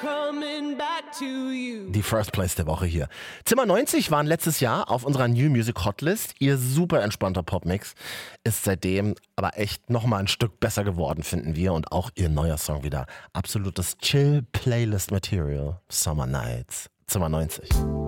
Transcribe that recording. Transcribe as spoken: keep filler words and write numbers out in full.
Coming back to you. Die First Place der Woche hier. Zimmer neunzig waren letztes Jahr auf unserer New Music Hotlist. Ihr super entspannter Popmix ist seitdem aber echt nochmal ein Stück besser geworden, finden wir. Und auch ihr neuer Song wieder. Absolutes Chill-Playlist-Material. Summer Nights. Zimmer neunzig.